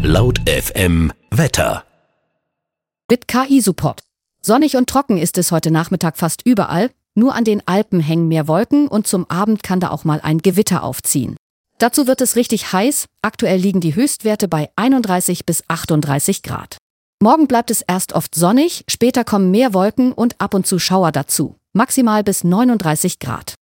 Laut FM Wetter. Mit KI-Support. Sonnig und trocken ist es heute Nachmittag fast überall. Nur an den Alpen hängen mehr Wolken und zum Abend kann da auch mal ein Gewitter aufziehen. Dazu wird es richtig heiß. Aktuell liegen die Höchstwerte bei 31 bis 38 Grad. Morgen bleibt es erst oft sonnig, später kommen mehr Wolken und ab und zu Schauer dazu. Maximal bis 39 Grad.